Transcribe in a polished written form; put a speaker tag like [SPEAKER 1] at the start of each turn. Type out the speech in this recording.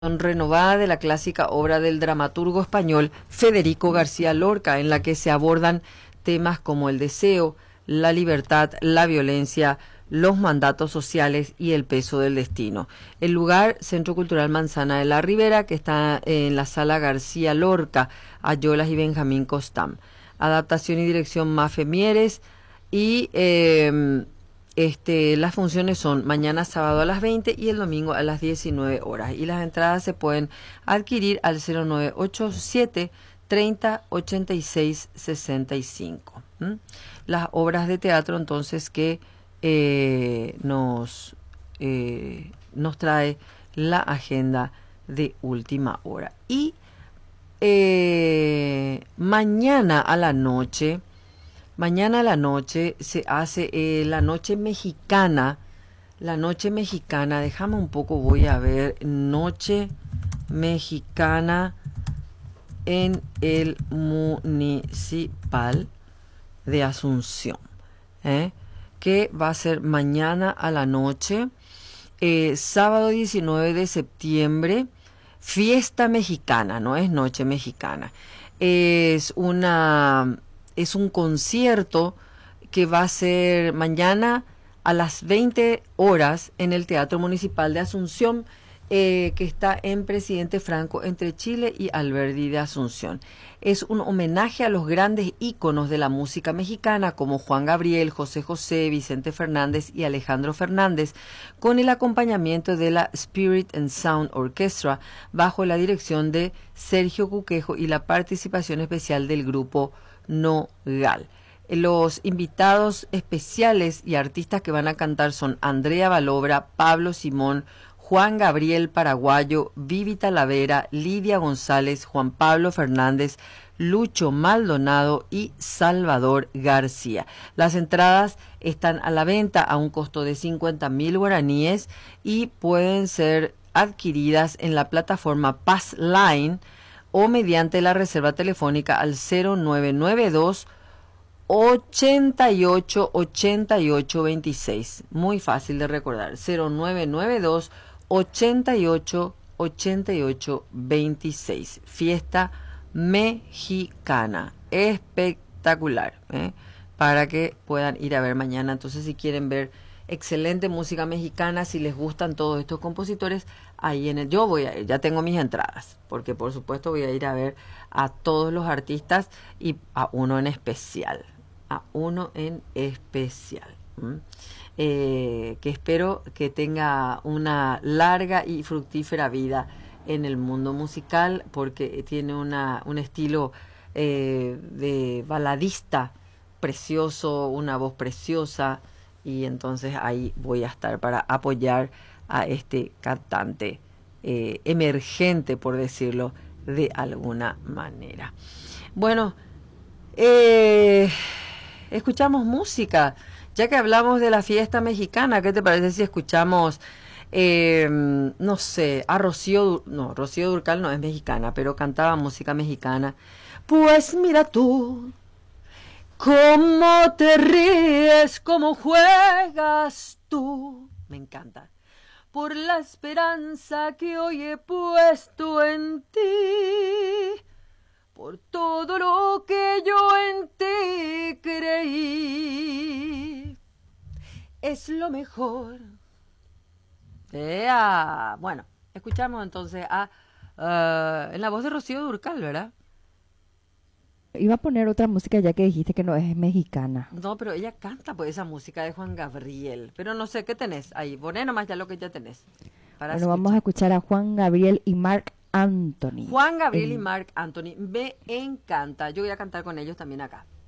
[SPEAKER 1] renovada de la clásica obra del dramaturgo español Federico García Lorca, en la que se abordan temas como el deseo, la libertad, la violencia, los mandatos sociales y el peso del destino. El lugar, Centro Cultural Manzana de la Ribera, que está en la Sala García Lorca, Ayolas y Benjamín Costam. Adaptación y dirección Mafe Mieres y las funciones son mañana sábado a las 20 y el domingo a las 19 horas. Y las entradas se pueden adquirir al 0987 30 86 65. Las obras de teatro entonces que nos trae la agenda de última hora. Y mañana a la noche se hace la noche mexicana. La noche mexicana, déjame un poco, voy a ver, noche mexicana en el Municipal de Asunción, que va a ser mañana a la noche, sábado 19 de septiembre, fiesta mexicana, no es noche mexicana, es un concierto que va a ser mañana a las 20 horas en el Teatro Municipal de Asunción, que está en Presidente Franco entre Chile y Alberdi de Asunción. Es un homenaje a los grandes íconos de la música mexicana como Juan Gabriel, José José, Vicente Fernández y Alejandro Fernández, con el acompañamiento de la Spirit and Sound Orchestra bajo la dirección de Sergio Cuquejo y la participación especial del grupo Nogal. Los invitados especiales y artistas que van a cantar son Andrea Balobra, Pablo Simón, Juan Gabriel Paraguayo, Vivi Talavera, Lidia González, Juan Pablo Fernández, Lucho Maldonado y Salvador García. Las entradas están a la venta a un costo de 50.000 guaraníes y pueden ser adquiridas en la plataforma Passline o mediante la reserva telefónica al 0992 88 88 26. Muy fácil de recordar. 0992 88 88 26. Fiesta mexicana. Espectacular. Para que puedan ir a ver mañana. Entonces, si quieren ver excelente música mexicana, si les gustan todos estos compositores, yo voy a ir, ya tengo mis entradas, porque por supuesto voy a ir a ver a todos los artistas y a uno en especial. Que espero que tenga una larga y fructífera vida en el mundo musical, porque tiene un estilo de baladista precioso, una voz preciosa, y entonces ahí voy a estar para apoyar a este cantante emergente, por decirlo de alguna manera. Bueno, escuchamos música. Ya que hablamos de la fiesta mexicana, ¿qué te parece si escuchamos, no sé, a Rocío Dúrcal no es mexicana, pero cantaba música mexicana? Pues mira tú, cómo te ríes, cómo juegas tú. Me encanta. Por la esperanza que hoy he puesto en ti, por todo lo que yo en ti creí, es lo mejor. Bueno, escuchamos entonces en la voz de Rocío Dúrcal, ¿verdad?
[SPEAKER 2] Iba a poner otra música ya que dijiste que no es mexicana.
[SPEAKER 1] No, pero ella canta pues esa música de Juan Gabriel. Pero no sé, ¿qué tenés ahí? Poné nomás ya lo que ya tenés.
[SPEAKER 2] Bueno, vamos a escuchar a Juan Gabriel y Marc Anthony.
[SPEAKER 1] Juan Gabriel y Marc Anthony, me encanta. Yo voy a cantar con ellos también acá.